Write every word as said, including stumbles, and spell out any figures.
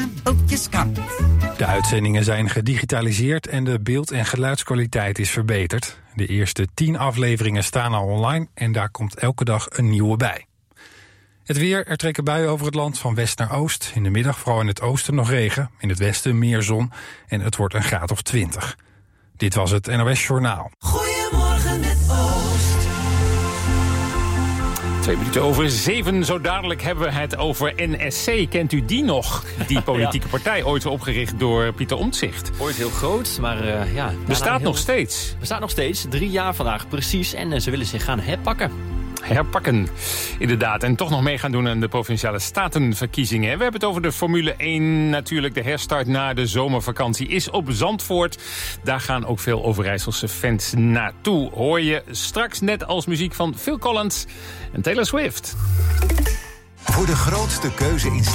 bootjeskant. De uitzendingen zijn gedigitaliseerd en de beeld- en geluidskwaliteit is verbeterd. De eerste tien afleveringen staan al online en daar komt elke dag een nieuwe bij. Het weer, er trekken buien over het land van west naar oost. In de middag vooral in het oosten nog regen, in het westen meer zon en het wordt een graad of twintig. Dit was het N O S Journaal. Goedemorgen met Oost. Twee minuten over zeven. Zo dadelijk hebben we het over N S C. Kent u die nog? Die politieke ja. partij, ooit opgericht door Pieter Omtzigt. Ooit heel groot, maar uh, ja... Bestaat heel... nog steeds. Bestaat nog steeds. Drie jaar vandaag precies. En uh, ze willen zich gaan herpakken. Herpakken, inderdaad. En toch nog mee gaan doen aan de Provinciale Statenverkiezingen. We hebben het over de Formule één. Natuurlijk, de herstart na de zomervakantie is op Zandvoort. Daar gaan ook veel Overijsselse fans naartoe. Hoor je straks net als muziek van Phil Collins en Taylor Swift. Voor de grootste keuze in